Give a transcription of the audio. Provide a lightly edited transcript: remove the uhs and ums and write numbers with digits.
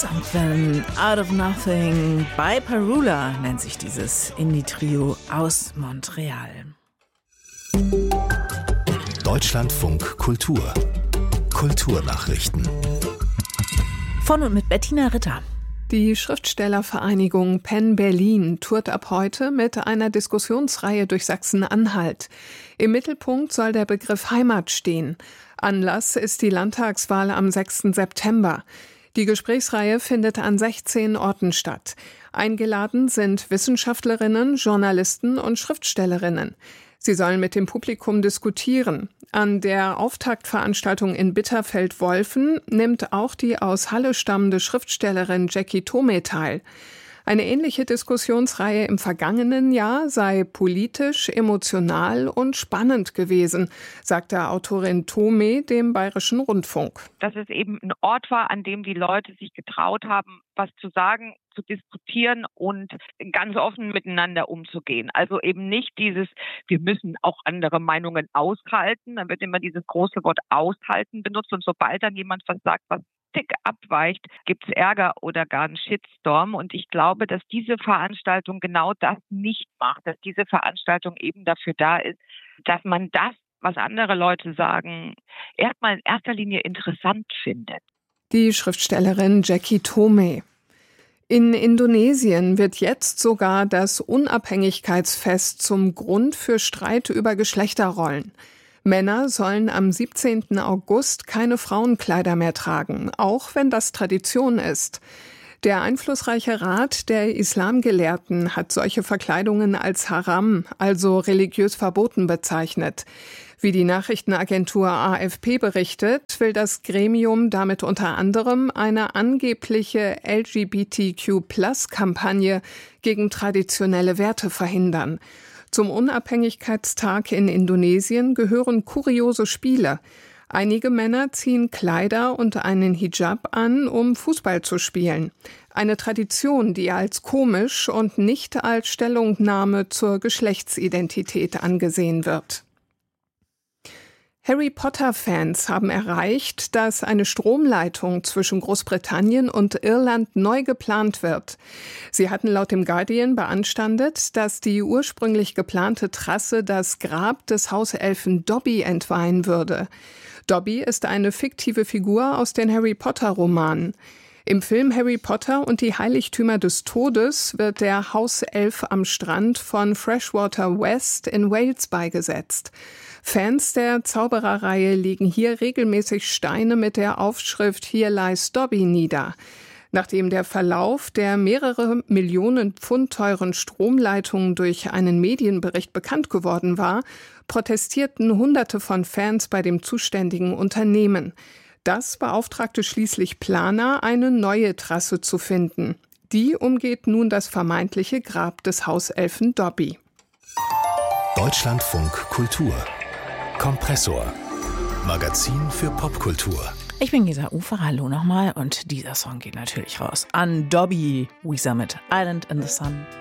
Something Out of Nothing bei Parula nennt sich dieses Indie-Trio aus Montreal. Deutschlandfunk Kultur. Kulturnachrichten. Von und mit Bettina Ritter. Die Schriftstellervereinigung PEN Berlin tourt ab heute mit einer Diskussionsreihe durch Sachsen-Anhalt. Im Mittelpunkt soll der Begriff Heimat stehen. Anlass ist die Landtagswahl am 6. September. Die Gesprächsreihe findet an 16 Orten statt. Eingeladen sind Wissenschaftlerinnen, Journalisten und Schriftstellerinnen. Sie sollen mit dem Publikum diskutieren. An der Auftaktveranstaltung in Bitterfeld-Wolfen nimmt auch die aus Halle stammende Schriftstellerin Jackie Thome teil. Eine ähnliche Diskussionsreihe im vergangenen Jahr sei politisch, emotional und spannend gewesen, sagte Autorin Thome dem Bayerischen Rundfunk. Dass es eben ein Ort war, an dem die Leute sich getraut haben, was zu sagen, zu diskutieren und ganz offen miteinander umzugehen. Also eben nicht dieses, wir müssen auch andere Meinungen aushalten. Dann wird immer dieses große Wort aushalten benutzt und sobald dann jemand was sagt, was Tick abweicht, gibt es Ärger oder gar einen Shitstorm. Und ich glaube, dass diese Veranstaltung genau das nicht macht, dass diese Veranstaltung eben dafür da ist, dass man das, was andere Leute sagen, erstmal in erster Linie interessant findet. Die Schriftstellerin Jackie Thome. In Indonesien wird jetzt sogar das Unabhängigkeitsfest zum Grund für Streit über Geschlechterrollen. Männer sollen am 17. August keine Frauenkleider mehr tragen, auch wenn das Tradition ist. Der einflussreiche Rat der Islamgelehrten hat solche Verkleidungen als Haram, also religiös verboten, bezeichnet. Wie die Nachrichtenagentur AFP berichtet, will das Gremium damit unter anderem eine angebliche LGBTQ+-Kampagne gegen traditionelle Werte verhindern. Zum Unabhängigkeitstag in Indonesien gehören kuriose Spiele. Einige Männer ziehen Kleider und einen Hijab an, um Fußball zu spielen. Eine Tradition, die als komisch und nicht als Stellungnahme zur Geschlechtsidentität angesehen wird. Harry Potter-Fans haben erreicht, dass eine Stromleitung zwischen Großbritannien und Irland neu geplant wird. Sie hatten laut dem Guardian beanstandet, dass die ursprünglich geplante Trasse das Grab des Hauselfen Dobby entweihen würde. Dobby ist eine fiktive Figur aus den Harry-Potter-Romanen. Im Film Harry Potter und die Heiligtümer des Todes wird der Hauself am Strand von Freshwater West in Wales beigesetzt. Fans der Zaubererreihe legen hier regelmäßig Steine mit der Aufschrift Here lies Dobby nieder. Nachdem der Verlauf der mehrere Millionen Pfund teuren Stromleitungen durch einen Medienbericht bekannt geworden war, protestierten Hunderte von Fans bei dem zuständigen Unternehmen. Das beauftragte schließlich Planer, eine neue Trasse zu finden. Die umgeht nun das vermeintliche Grab des Hauselfen Dobby. Deutschlandfunk Kultur. Kompressor. Magazin für Popkultur. Ich bin Gesa Ufer, hallo nochmal. Und dieser Song geht natürlich raus an Dobby, We Summit, Island in the Sun.